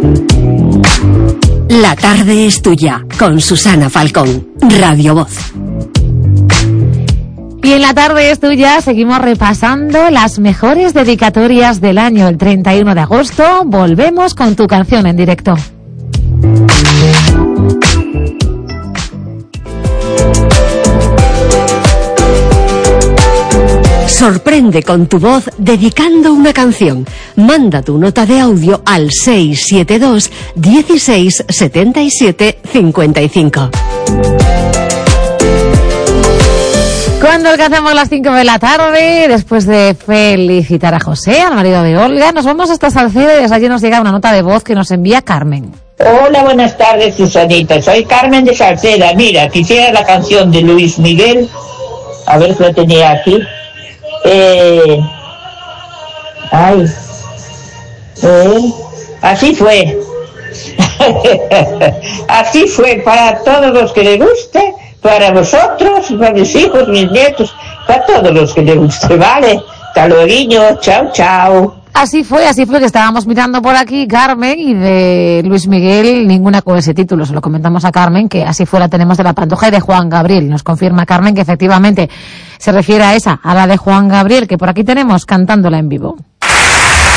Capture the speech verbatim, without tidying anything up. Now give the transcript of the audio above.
La tarde es tuya, con Susana Falcón, Radio Voz. Y en la tarde es tuya seguimos repasando las mejores dedicatorias del año. El treinta y uno de agosto volvemos con tu canción en directo. Sorprende con tu voz dedicando una canción. Manda tu nota de audio al seis siete dos, dieciséis, setenta y siete, cincuenta y cinco. Cuando alcanzamos las cinco de la tarde, después de felicitar a José, al marido de Olga, nos vamos hasta Salcedo y desde allí nos llega una nota de voz que nos envía Carmen. Hola, buenas tardes, Susanita. Soy Carmen de Salceda. Mira, quisiera la canción de Luis Miguel. A ver si la tenía aquí. Eh, ay, eh, así fue. Así fue para todos los que les guste, para vosotros, para mis hijos, mis nietos, para todos los que les guste, ¿vale? Hasta luego, chao, chao. Así fue, así fue que estábamos mirando por aquí, Carmen, y de Luis Miguel, ninguna con ese título. Se lo comentamos a Carmen, que así fue la tenemos de La Pantoja y de Juan Gabriel. Nos confirma Carmen que efectivamente se refiere a esa, a la de Juan Gabriel, que por aquí tenemos cantándola en vivo.